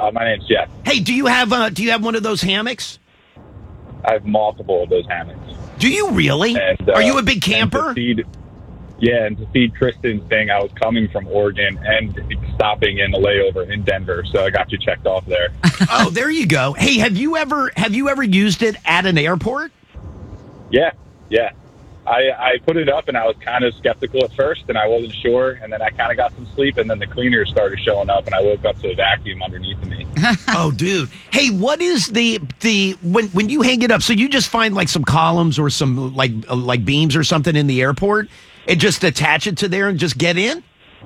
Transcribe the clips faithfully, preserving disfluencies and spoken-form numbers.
Uh, my name's Jeff. Hey, do you have uh, do you have one of those hammocks? I have multiple of those hammocks. Do you really? And, uh, Are you a big camper? And to feed, yeah, and to feed Tristan's thing, I was coming from Oregon and stopping in a layover in Denver, so I got you checked off there. Oh, there you go. Hey, have you ever have you ever used it at an airport? Yeah, yeah. I, I put it up, and I was kind of skeptical at first, and I wasn't sure, and then I kind of got some sleep, and then the cleaners started showing up, and I woke up to a vacuum underneath of me. Oh, dude. Hey, what is the the when when you hang it up? So you just find like some columns or some like uh, like beams or something in the airport, and just attach it to there and just get in?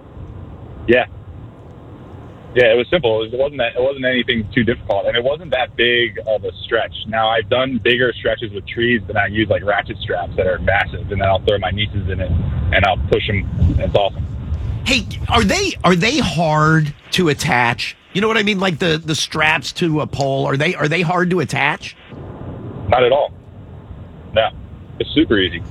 Yeah. Yeah, it was simple. It wasn't that, it wasn't anything too difficult, and it wasn't that big of a stretch. Now, I've done bigger stretches with trees, but I use like ratchet straps that are massive, and then I'll throw my nieces in it, and I'll push them. It's awesome. Hey, are they are they hard to attach? You know what I mean? Like the, the straps to a pole, are they are they hard to attach? Not at all. No, it's super easy.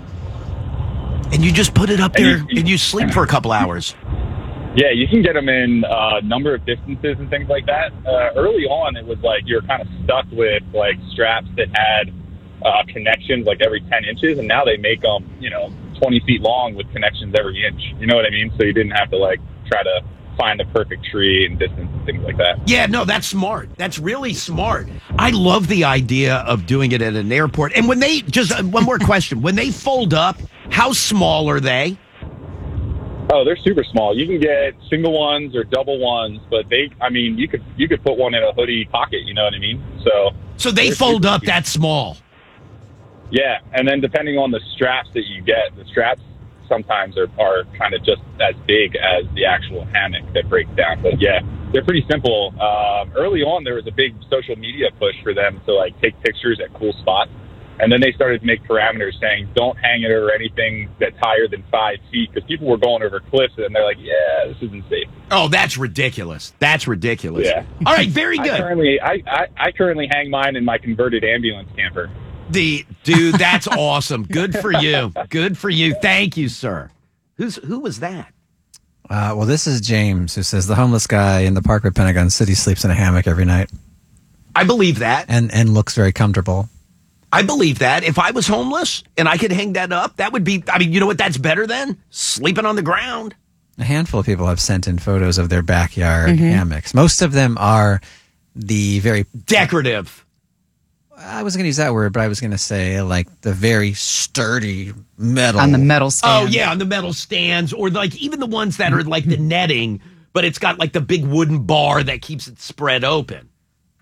And you just put it up And there, you- you- and you sleep for a couple hours. Yeah, you can get them in a number of distances and things like that. Uh, early on, it was like you were kind of stuck with like straps that had uh, connections like every ten inches, and now they make them, you know, twenty feet long with connections every inch. You know what I mean? So you didn't have to like try to find the perfect tree and distance and things like that. Yeah, no, that's smart. That's really smart. I love the idea of doing it at an airport. And when they, just uh, one more question, when they fold up, how small are they? Oh, they're super small. You can get single ones or double ones, but they, I mean, you could you could put one in a hoodie pocket. You know what I mean? So, So they they're fold super up cute. that small. Yeah, and then depending on the straps that you get, the straps sometimes are, are kind of just as big as the actual hammock that breaks down. But yeah, they're pretty simple. Um, early on, there was a big social media push for them to like take pictures at cool spots. And then they started to make parameters saying, don't hang it over anything that's higher than five feet, because people were going over cliffs, and they're like, yeah, this isn't safe. Oh, that's ridiculous. That's ridiculous. Yeah. All right, very I good. currently, I, I, I currently hang mine in my converted ambulance camper. The dude, that's awesome. Good for you. Good for you. Thank you, sir. Who's who was that? Uh, well, this is James, who says the homeless guy in the park at Pentagon City sleeps in a hammock every night I believe that. and, and looks very comfortable. I believe that. If I was homeless and I could hang that up, that would be, I mean, you know what that's better than? Sleeping on the ground. A handful of people have sent in photos of their backyard hammocks. Most of them are the very, Decorative. I wasn't going to use that word, but I was going to say like the very sturdy metal. On the metal stand. Oh, yeah, on the metal stands, or like even the ones that are like the netting, but it's got like the big wooden bar that keeps it spread open.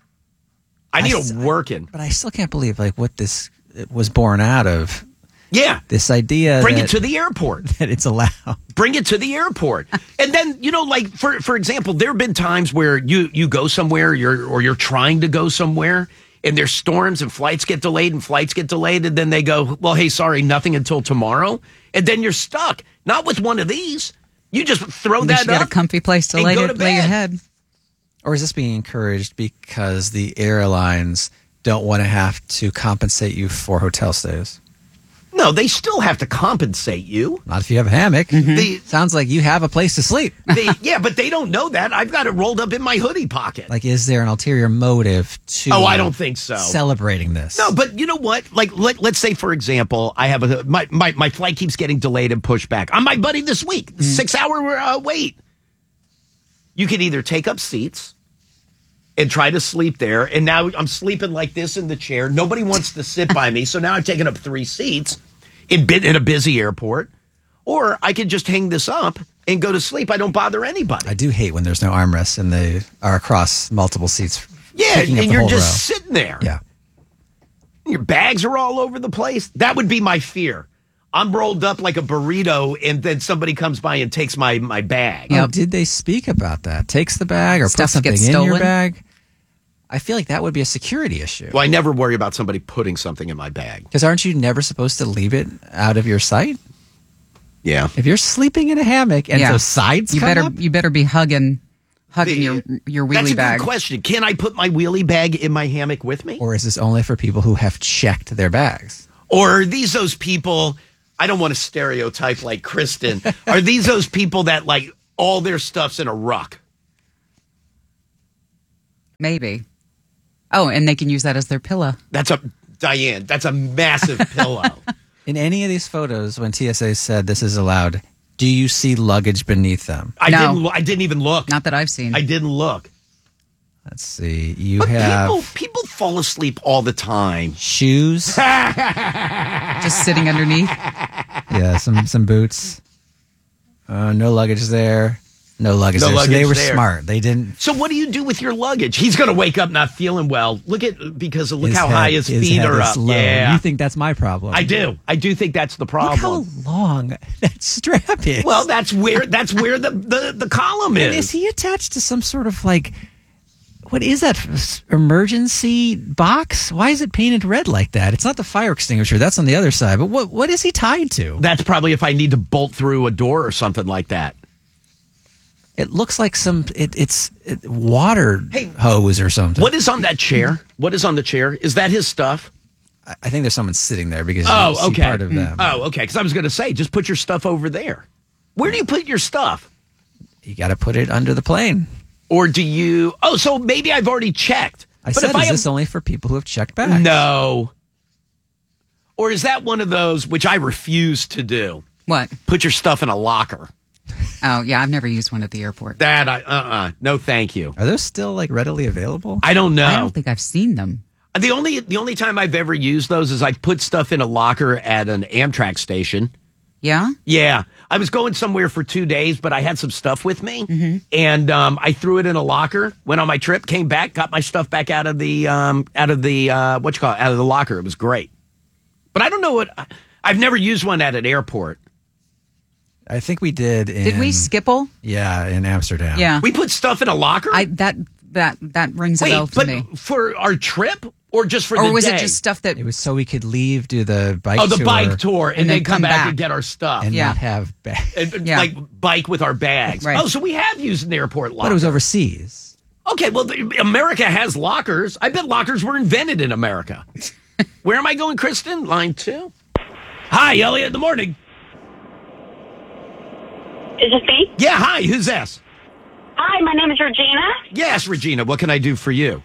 I need I a s- working. But I still can't believe like what this was born out of. Yeah. This idea Bring that, it to the airport. that it's allowed. Bring it to the airport. And then, you know, like for for example, there have been times where you you go somewhere, you're or you're trying to go somewhere, and there's storms and flights get delayed and flights get delayed, and then they go, well, hey, sorry, nothing until tomorrow. And then you're stuck. Not with one of these. You just throw You that should get a up. comfy place to and lay, go your, to lay your bed. head. Or is this being encouraged because the airlines don't want to have to compensate you for hotel stays? No, they still have to compensate you. Not if you have a hammock. They, Sounds like you have a place to sleep. they, yeah, but they don't know that. I've got it rolled up in my hoodie pocket. Like, is there an ulterior motive to Oh, I don't think so. celebrating this? No, but you know what? Like, let, let's say, for example, I have a my, my, my flight keeps getting delayed and pushed back. I'm my buddy this week. Six hour uh, wait. You can either take up seats and try to sleep there, and now I'm sleeping like this in the chair. Nobody wants to sit by me, so now I've taken up three seats in bit in a busy airport. Or I could just hang this up and go to sleep. I don't bother anybody. I do hate when there's no armrests and they are across multiple seats. Yeah, taking up and the you're whole just row. sitting there. Yeah. Your bags are all over the place. That would be my fear. I'm rolled up like a burrito, and then somebody comes by and takes my, my bag. Oh, did they speak about that? Takes the bag or Stuff puts something gets in your stolen? bag? I feel like that would be a security issue. Well, I never worry about somebody putting something in my bag. Because aren't you never supposed to leave it out of your sight? Yeah. If you're sleeping in a hammock and Yeah. those sides You come better up, you better be hugging hugging The- your your wheelie That's a bag. good question. Can I put my wheelie bag in my hammock with me? or is this only for people who have checked their bags? Or are these those people, I don't want to stereotype like Kristen, are these those people that like all their stuff's in a ruck? Maybe. Oh, and they can use that as their pillow. That's a, Diane, that's a massive pillow. In any of these photos, when T S A said this is allowed, do you see luggage beneath them? I No. didn't. lo- I didn't even look. Not that I've seen. I didn't look. Let's see. You But have people, people fall asleep all the time. shoes. Just sitting underneath. Yeah, some some boots. Uh, no luggage there. No luggage No there. luggage so they were there. smart. They didn't. So what do you do with your luggage? He's going to wake up not feeling well. Look at because look his how head- high his, his feet head are is up. low. Yeah, You think that's my problem? I do. I do think that's the Look problem. how long that strap is. Well, that's where that's where the, the, the column And is. is he attached to some sort of like, what is that f- emergency box? Why is it painted red like that? It's not the fire extinguisher. That's on the other side. But what what is he tied to? That's probably if I need to bolt through a door or something like that. It looks like some. It, it's it, water Hey, hose or something. What is on that chair? What is on the chair? Is that his stuff? I I think there's someone sitting there because you Oh, see okay. part of them. Oh, okay. Because I was going to say, just put your stuff over there. Where do you put your stuff? You got to put it under the plane. Or do you? Oh, so maybe I've already checked. I but said, if I is have, this only for people who have checked back? no. Or is that one of those which I refuse to do? What? Put your stuff in a locker. Oh, yeah, I've never used one at the airport. That I uh uh no, thank you. Are those still like readily available? I don't know. I don't think I've seen them. The only the only time I've ever used those is I put stuff in a locker at an Amtrak station. Yeah? Yeah, I was going somewhere for two days, but I had some stuff with me, and um, I threw it in a locker. Went on my trip, came back, got my stuff back out of the um, out of the uh, what you call it, out of the locker. It was great, but I don't know what I've never used one at an airport. I think we did. In, Did we skipple? Yeah, in Amsterdam. Yeah. We put stuff in a locker. I that that that rings a Wait, bell to but me. for our trip or just for the Or was day? it just stuff that It was so we could leave, do the bike oh the tour, bike tour, and, and then then come, come back, back. and get our stuff, and Yeah. not have bags. and, Yeah. like bike with our bags. Right. Oh, so we have used an airport locker. But it was overseas. Okay, well, the, America has lockers. I bet lockers were invented in America. Where am I going, Kristen? Line two. Hi, Elliot. Good morning. Is this me? Yeah, hi. Who's this? Hi, my name is Regina. Yes, Regina. What can I do for you?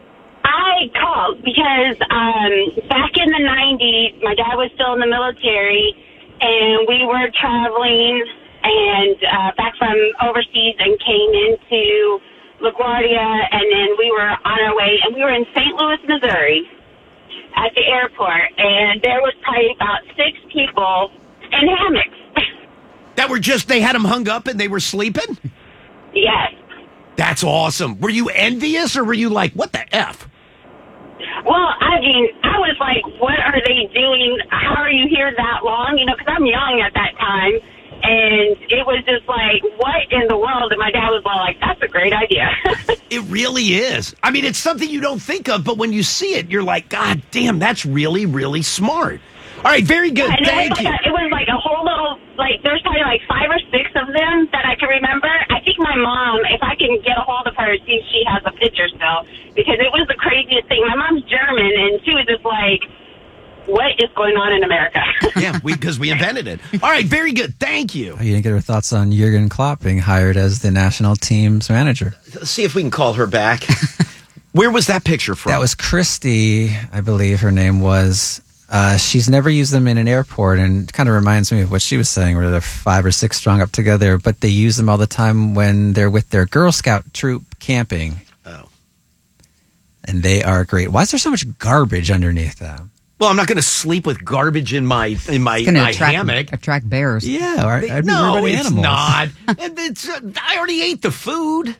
I called because um, back in the nineties, my dad was still in the military, and we were traveling and uh, back from overseas and came into LaGuardia, and then we were on our way, and we were in Saint Louis, Missouri at the airport, and there was probably about six people in hammocks. That were just, they had them hung up and they were sleeping? Yes. That's awesome. Were you envious or were you like, what the F? Well, I mean, I was like, what are they doing? How are you here that long? You know, because I'm young at that time. And it was just like, what in the world? And my dad was all like, that's a great idea. It really is. I mean, it's something you don't think of, but when you see it, you're like, God damn, that's really, really smart. All right, very good. And Thank it was, you. like a, it was like a whole little, like, there's probably like five or six of them that I can remember. I think my mom, if I can get a hold of her, see if she has a picture still, because it was the craziest thing. My mom's German, and she was just like, what is going on in America? Yeah, because we, we invented it. All right, very good. Thank you. You didn't get her thoughts on Jurgen Klopp being hired as the national team's manager. Let's see if we can call her back. Where was that picture from? That was Christy, I believe her name was. Uh, she's never used them in an airport, and kind of reminds me of what she was saying, where they're five or six strung up together, but they use them all the time when they're with their Girl Scout troop camping. Oh. And they are great. Why is there so much garbage underneath them? Well, I'm not going to sleep with garbage in my in my, It's going to my attract, hammock. attract bears. Yeah, or I'd be no, worried about it's animals. not. And it's, uh, I already ate the food.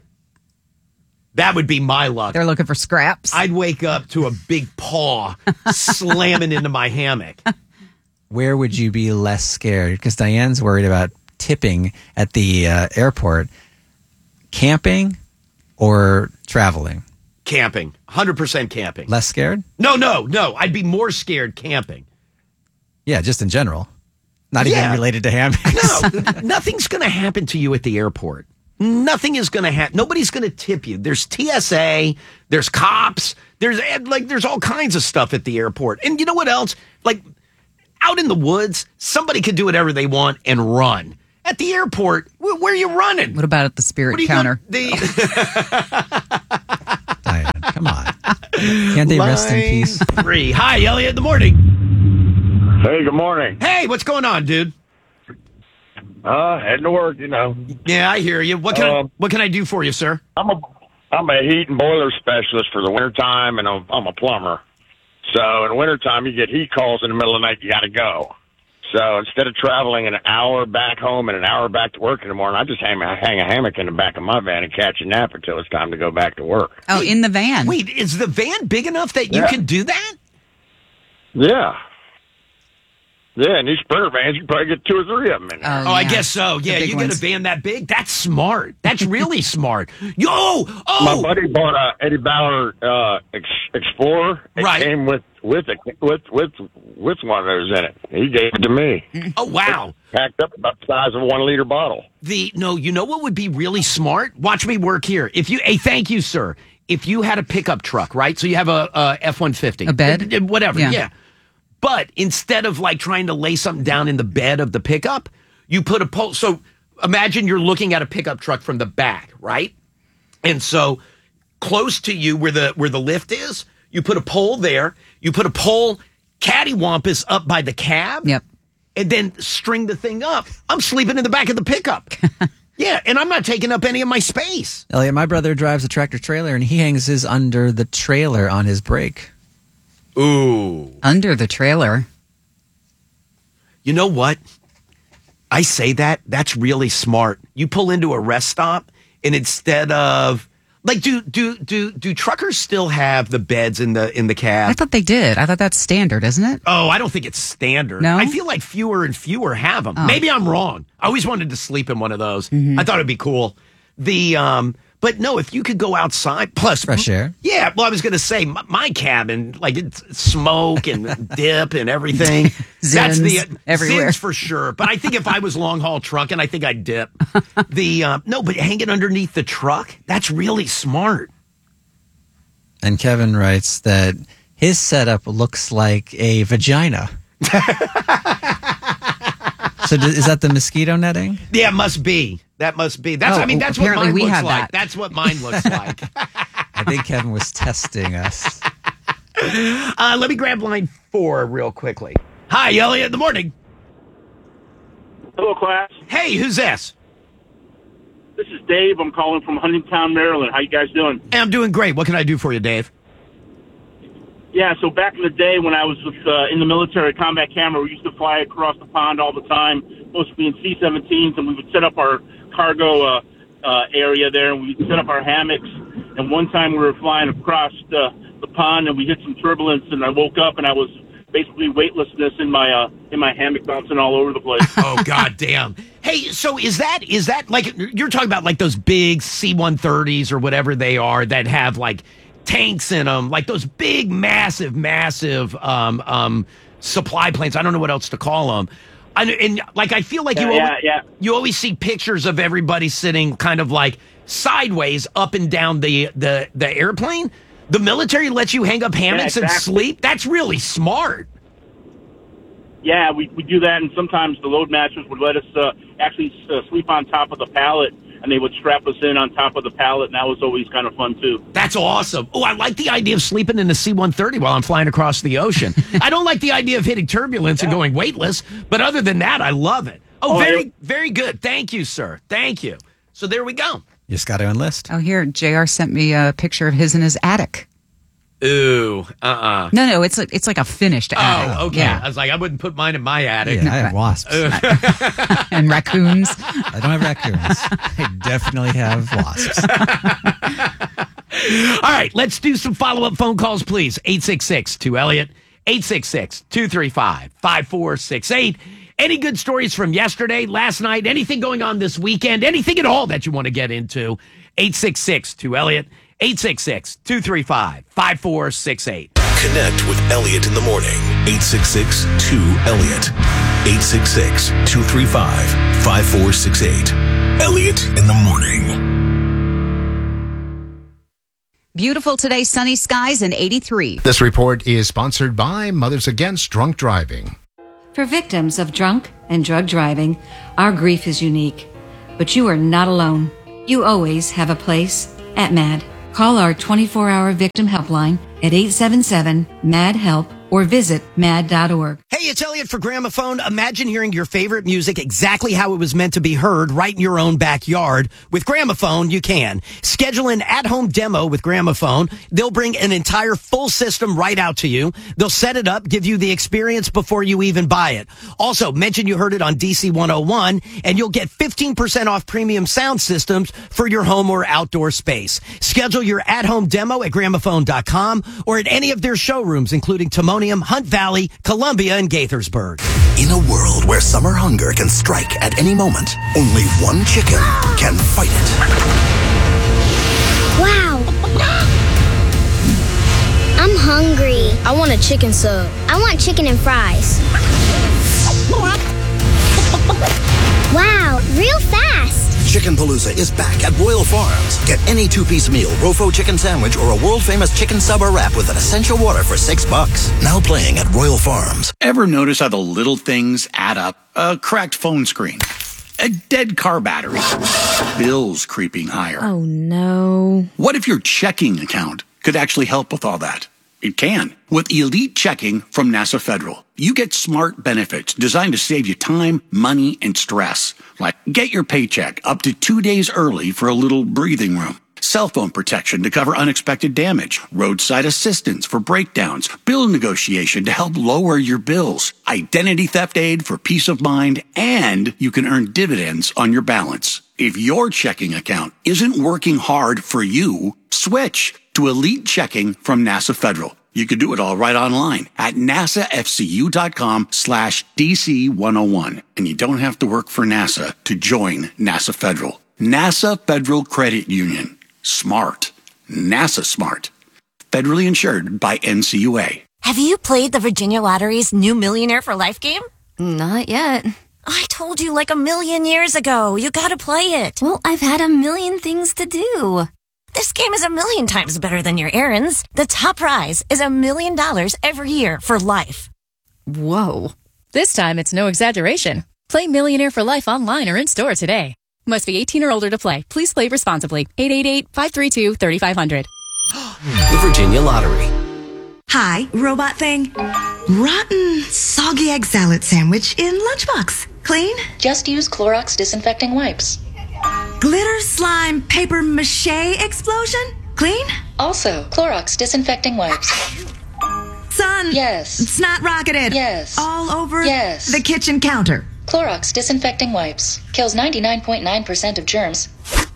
That would be my luck. They're looking for scraps. I'd wake up to a big paw slamming into my hammock. Where would you be less scared? Because Diane's worried about tipping at the uh, airport. Camping or traveling? Camping. one hundred percent camping. Less scared? No, no, no. I'd be more scared camping. Yeah, just in general. Not Yeah. even related to hammocks. No, nothing's going to happen to you at the airport. Nothing is going to happen. Nobody's going to tip you. There's T S A. There's cops. There's like there's all kinds of stuff at the airport. And you know what else? Like out in the woods, somebody could do whatever they want and run. At the airport, wh- where are you running? What about at the spirit What are you counter? gonna- the- Diane. Come on. Can't they rest in peace? Three. Hi, Elliot, in the morning. Hey, good morning. Hey, what's going on, dude? Uh, heading to work, you know. Yeah, I hear you. What can, I, Um, what can I do for you, sir? I'm a I'm a heat and boiler specialist for the wintertime, and I'm, I'm a plumber. So in the wintertime, you get heat calls in the middle of the night, you got to go. So instead of traveling an hour back home and an hour back to work in the morning, I just hang, hang a hammock in the back of my van and catch a nap until it's time to go back to work. Oh, in the van. Wait, is the van big enough that you Yeah. can do that? Yeah. Yeah, and these Sprinter vans, you can probably get two or three of them in there. Oh, Oh, I yeah. guess so. The Yeah, big you get ones. a van that big? That's smart. That's really smart. Yo! My Oh! buddy bought a Eddie Ballard uh, Ex- Explorer. It Right. came with with a, with with with one of those in it. He gave it to me. Oh, wow. Packed up about the size of a one liter bottle. The no, you know what would be really smart? Watch me work here. If you, hey, thank you, sir. If you had a pickup truck, right? So you have a, a F one fifty, A bed? Uh, whatever. Yeah. Yeah. But instead of like trying to lay something down in the bed of the pickup, you put a pole. So imagine you're looking at a pickup truck from the back, right? And so close to you, where the where the lift is, you put a pole there. You put a pole cattywampus up by the cab. Yep. And then string the thing up. I'm sleeping in the back of the pickup. Yeah, and I'm not taking up any of my space. Elliot, my brother drives a tractor trailer, and he hangs his under the trailer on his brake. Ooh. Under the trailer. You know what? I say that. That's really smart. You pull into a rest stop, and instead of like, do do do do truckers still have the beds in the in the cab? I thought they did. I thought that's standard, isn't it? Oh, I don't think it's standard. No? I feel like fewer and fewer have them. Oh. Maybe I'm wrong. I always wanted to sleep in one of those. I thought it'd be cool. The um, but no, if you could go outside, plus Fresh air. Yeah, well, I was gonna say my, my cabin, like it's smoke and dip and everything. That's the Zins everywhere. Zins for sure. But I think if I was long haul trucking, I think I'd dip. The um, no, but hanging underneath the truck, that's really smart. And Kevin writes that his setup looks like a vagina. So d- is that the mosquito netting? Yeah, it must be. That must be. That's. Oh, I mean, that's what apparently mine we looks have like. that. That's what mine looks like. I think Kevin was testing us. Uh, let me grab line four real quickly. Hi, Elliot. In the morning. Hello, class. Hey, who's this? This is Dave. I'm calling from Huntingtown, Maryland. How you guys doing? Hey, I'm doing great. What can I do for you, Dave? Yeah, so back in the day when I was with, uh, in the military combat camera, we used to fly across the pond all the time, mostly in C seventeens, and we would set up our cargo uh, uh, area there, and we'd set up our hammocks. And one time we were flying across the, the pond, and we hit some turbulence, and I woke up, and I was basically weightlessness in my uh, in my hammock, bouncing all over the place. Oh, god damn. Hey, so is that is that like you're talking about like those big C one thirties or whatever they are that have like tanks in them, like those big, massive, massive um, um, supply planes. I don't know what else to call them. I, and like I feel like Yeah, you yeah, always, yeah. you always see pictures of everybody sitting kind of like sideways up and down the the, the airplane. The military lets you hang up hammocks and exactly. sleep. That's really smart. Yeah, we we do that, and sometimes the load masters would let us uh, actually uh, sleep on top of the pallet, and they would strap us in on top of the pallet, and that was always kind of fun, too. That's awesome. Oh, I like the idea of sleeping in a C one thirty while I'm flying across the ocean. I don't like the idea of hitting turbulence and going weightless, but other than that, I love it. Oh, Oh, very, yeah. very good. Thank you, sir. Thank you. So there we go. You just got to enlist. Oh, here, J R sent me a picture of his in his attic. Ooh, uh-uh. No, no, it's like it's like a finished attic. Oh, okay. Yeah. I was like, I wouldn't put mine in my attic. Yeah, I have wasps. And raccoons. I don't have raccoons. I definitely have wasps. All right, let's do some follow-up phone calls, please. eight six six two Elliot, eight six six two three five five four six eight. Any good stories from yesterday, last night, anything going on this weekend, anything at all that you want to get into? eight six six two Elliot, eight six six two three five five four six eight. Connect with Elliot in the morning. eight six six two Elliot. eight six six two three five five four six eight. Elliot in the morning. Beautiful today, sunny skies and eighty-three. This report is sponsored by Mothers Against Drunk Driving. For victims of drunk and drug driving, our grief is unique. But you are not alone. You always have a place at M A D. Call our twenty-four hour victim helpline at eight seven seven, M A D, HELP or visit mad dot org. Hey, it's Elliot for Gramophone. Imagine hearing your favorite music exactly how it was meant to be heard right in your own backyard. With Gramophone, you can. Schedule an at-home demo with Gramophone. They'll bring an entire full system right out to you. They'll set it up, give you the experience before you even buy it. Also, mention you heard it on D C one oh one, and you'll get fifteen percent off premium sound systems for your home or outdoor space. Schedule your at-home demo at gramophone dot com or at any of their showrooms, including Timonium, Hunt Valley, Columbia, and Gaithersburg. In a world where summer hunger can strike at any moment, only one chicken can fight it. Wow. I'm hungry. I want a chicken sub. I want chicken and fries. Wow, real fast. Chicken Palooza is back at Royal Farms. Get any two-piece meal, Rofo chicken sandwich, or a world-famous chicken sub or wrap with an essential water for six bucks. Now playing at Royal Farms. Ever notice how the little things add up? A cracked phone screen, a dead car battery, bills creeping higher. Oh, no. What if your checking account could actually help with all that? It can. With Elite Checking from NASA Federal, you get smart benefits designed to save you time, money, and stress. Like get your paycheck up to two days early for a little breathing room. Cell phone protection to cover unexpected damage. Roadside assistance for breakdowns. Bill negotiation to help lower your bills. Identity theft aid for peace of mind. And you can earn dividends on your balance. If your checking account isn't working hard for you, switch to Elite Checking from NASA Federal. You can do it all right online at nasafcu.com slash DC101. And you don't have to work for NASA to join NASA Federal. NASA Federal Credit Union. Smart. NASA smart. Federally insured by N C U A. Have you played the Virginia Lottery's new Millionaire for Life game? Not yet. I told you like a million years ago. You gotta play it. Well, I've had a million things to do. This game is a million times better than your errands. The top prize is a million dollars every year for life. Whoa. This time it's no exaggeration. Play Millionaire for Life online or in store today. Must be eighteen or older to play. Please play responsibly. eight eight eight, five three two, three five zero zero. The Virginia Lottery. Hi, robot thing. Rotten, soggy egg salad sandwich in lunchbox. Clean? Just use Clorox disinfecting wipes. Glitter slime paper mache explosion? Clean? Also, Clorox disinfecting wipes. Son. Yes. Snot rocketed. Yes. All over yes. the kitchen counter. Clorox disinfecting wipes. Kills ninety-nine point nine percent of germs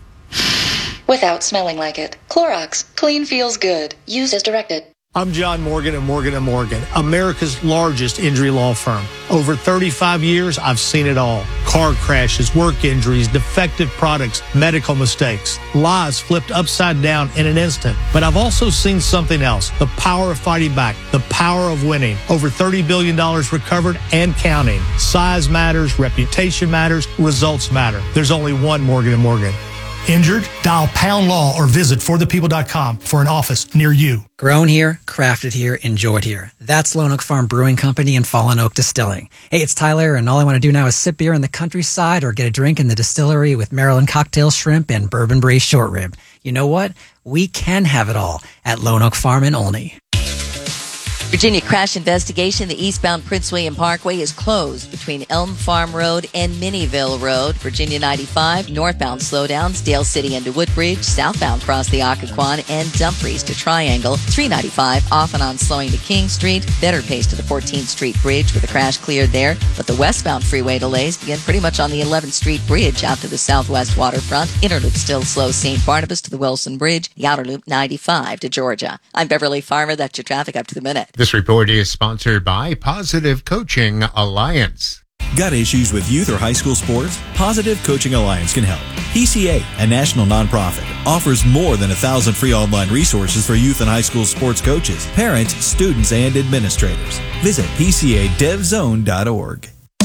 without smelling like it. Clorox. Clean feels good. Use as directed. I'm John Morgan at Morgan and Morgan, America's largest injury law firm. Over thirty-five years, I've seen it all. Car crashes, work injuries, defective products, medical mistakes, lives flipped upside down in an instant. But I've also seen something else, the power of fighting back, the power of winning. Over thirty billion dollars recovered and counting. Size matters, reputation matters, results matter. There's only one Morgan and Morgan. Injured? Dial Pound Law or visit for the people dot com for an office near you. Grown here, crafted here, enjoyed here. That's Lone Oak Farm Brewing Company and Fallen Oak Distilling. Hey, it's Tyler, and all I want to do now is sip beer in the countryside or get a drink in the distillery with Maryland cocktail shrimp and bourbon braised short rib. You know what? We can have it all at Lone Oak Farm in Olney. Virginia crash investigation. The eastbound Prince William Parkway is closed between Elm Farm Road and Minnieville Road. Virginia ninety-five, northbound slowdowns, Dale City into Woodbridge, southbound cross the Occoquan and Dumfries to Triangle. three ninety-five, off and on slowing to King Street. Better pace to the fourteenth Street Bridge with a crash cleared there. But the westbound freeway delays begin pretty much on the eleventh Street Bridge out to the southwest waterfront. Inner loop still slow Saint Barnabas to the Wilson Bridge. The outer loop ninety-five to Georgia. I'm Beverly Farmer. That's your traffic up to the minute. This report is sponsored by Positive Coaching Alliance. Got issues with youth or high school sports? Positive Coaching Alliance can help. P C A, a national nonprofit, offers more than a thousand free online resources for youth and high school sports coaches, parents, students, and administrators. Visit P C A dev zone dot org.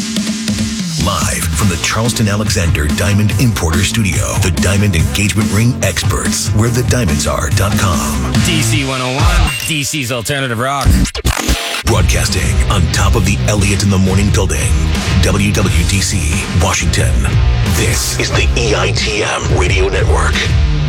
Live from the Charleston Alexander Diamond Importer Studio, the Diamond Engagement Ring experts, where the diamonds are dot com. D C one oh one, D C's alternative rock. Broadcasting on top of the Elliott in the Morning building, W W D C, Washington. This is the E I T M Radio Network.